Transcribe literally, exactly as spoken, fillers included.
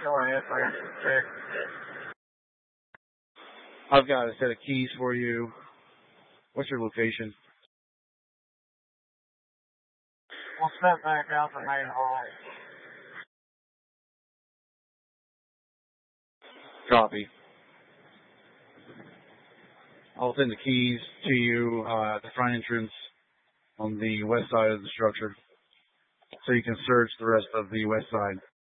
I've got a set of keys for you. What's your location? We'll step back out the main hall. Copy. I'll send the keys to you uh, at the front entrance on the west side of the structure, so you can search the rest of the west side.